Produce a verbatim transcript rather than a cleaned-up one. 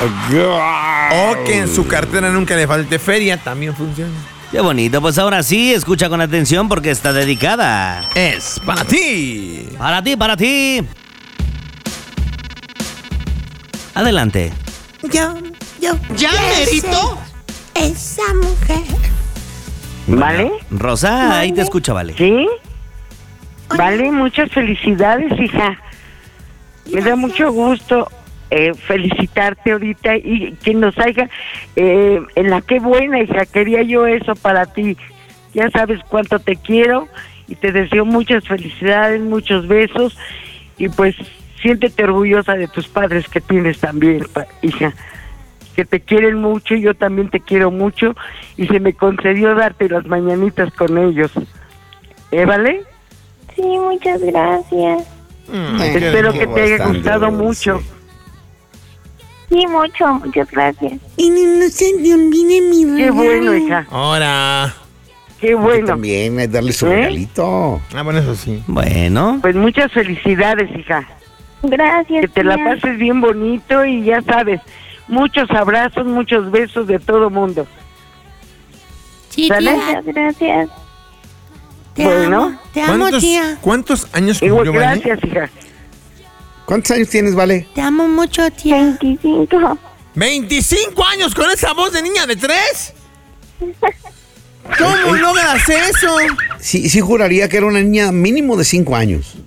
O que en su cartera nunca le falte feria, también funciona. Qué bonito, pues ahora sí, escucha con atención porque está dedicada. Es para ti. Para ti, para ti. Adelante. Yo, yo. ¿Ya, Merito? Esa mujer. ¿Vale? Rosa, ahí te escucha, vale. ¿Sí? Vale, muchas felicidades, hija. Me da mucho gusto eh, felicitarte ahorita y que nos haya... Eh, en la qué buena, hija, quería yo eso para ti. Ya sabes cuánto te quiero y te deseo muchas felicidades, muchos besos y pues siéntete orgullosa de tus padres que tienes también, pa- hija. Que te quieren mucho, yo también te quiero mucho y se me concedió darte las mañanitas con ellos. ¿Eh, vale? Sí, muchas gracias. Mm, Espero que te haya bastante gustado dulce. mucho. Sí, mucho, muchas gracias. Y no, no se te olvide mi regalo. Qué bueno, hija. Ahora. Qué bueno. También hay que darle su ¿Eh? regalito. Ah, bueno, eso sí. Bueno, Pues muchas felicidades, hija. Gracias. Que te la tía. pases bien bonito y ya sabes, muchos abrazos, muchos besos de todo mundo. Sí, ¿Sale? tía. Muchas gracias. Te Bueno. amo. Te amo, ¿Cuántos, tía. ¿Cuántos años Igual, cumplió, Vale? gracias, hija. ¿Cuántos años tienes, Vale? Te amo mucho, tía. veinticinco. ¿veinticinco años con esa voz de niña de tres? ¿Cómo logras eso? Sí, sí juraría que era una niña mínimo de cinco años.